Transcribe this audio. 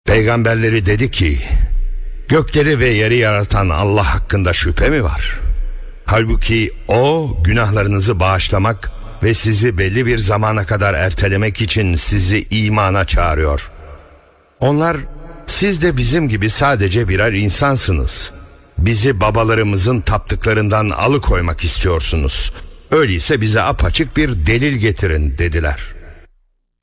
Peygamberleri dedi ki, gökleri ve yeri yaratan Allah hakkında şüphe mi var? Halbuki O günahlarınızı bağışlamak ve sizi belli bir zamana kadar ertelemek için sizi imana çağırıyor. Onlar, siz de bizim gibi sadece birer insansınız. Bizi babalarımızın taptıklarından alıkoymak istiyorsunuz. Öyleyse bize apaçık bir delil getirin dediler.